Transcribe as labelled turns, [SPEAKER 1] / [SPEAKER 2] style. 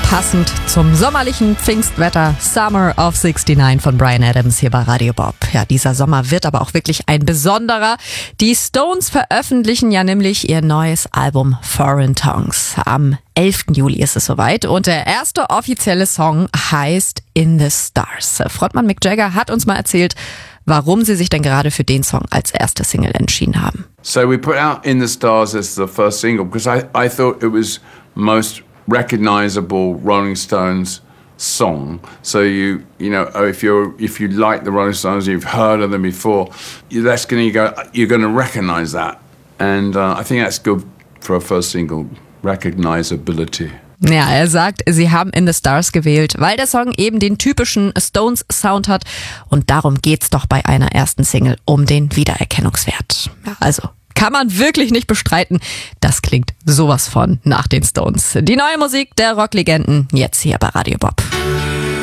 [SPEAKER 1] Passend zum sommerlichen Pfingstwetter, Summer of 69 von Bryan Adams hier bei Radio Bob. Ja, dieser Sommer wird aber auch wirklich ein besonderer. Die Stones veröffentlichen ja nämlich ihr neues Album Foreign Tongues. Am 11. Juli ist es soweit und der erste offizielle Song heißt In the Stars. Frontmann Mick Jagger hat uns mal erzählt, warum sie sich denn gerade für den Song als erste Single entschieden haben.
[SPEAKER 2] So we put out In the Stars as the first single because I thought it was most recognizable Rolling Stones song. So you know if you like the Rolling Stones, you've heard of them before, you're going to recognize that, and I think that's good for a first single, recognizability.
[SPEAKER 1] Ja, er sagt, sie haben In the Stars gewählt, weil der Song eben den typischen Stones-Sound hat und darum geht's doch bei einer ersten Single um den Wiedererkennungswert. Ja, also kann man wirklich nicht bestreiten, das klingt sowas von nach den Stones. Die neue Musik der Rocklegenden jetzt hier bei Radio Bob.